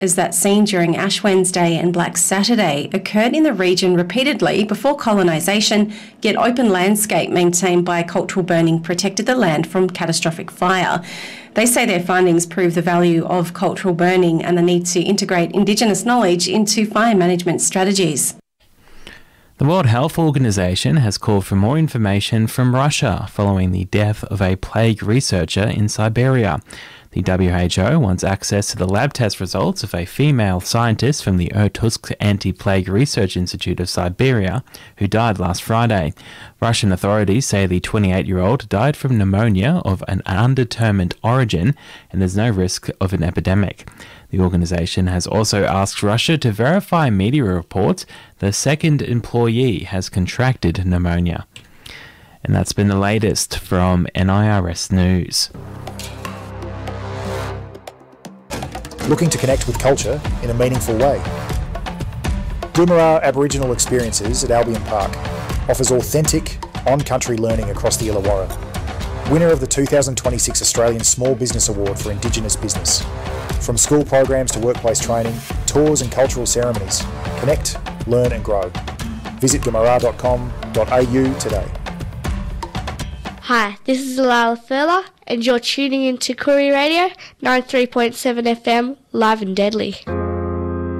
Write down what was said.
Is that seen during Ash Wednesday and Black Saturday occurred in the region repeatedly before colonisation, yet open landscape maintained by cultural burning protected the land from catastrophic fire. They say their findings prove the value of cultural burning and the need to integrate Indigenous knowledge into fire management strategies. The World Health Organization has called for more information from Russia following the death of a plague researcher in Siberia. The WHO wants access to the lab test results of a female scientist from the Irkutsk Anti-Plague Research Institute of Siberia who died last Friday. Russian authorities say the 28-year-old died from pneumonia of an undetermined origin and there's no risk of an epidemic. The organisation has also asked Russia to verify media reports the second employee has contracted pneumonia. And that's been the latest from NIRS News. Looking to connect with culture in a meaningful way? Doomarra Aboriginal Experiences at Albion Park offers authentic, on-country learning across the Illawarra. Winner of the 2026 Australian Small Business Award for Indigenous Business. From school programs to workplace training, tours and cultural ceremonies. Connect, learn and grow. Visit doomarra.com.au today. Hi, this is Lila Furler, and you're tuning into Koori Radio 93.7 FM, live and deadly.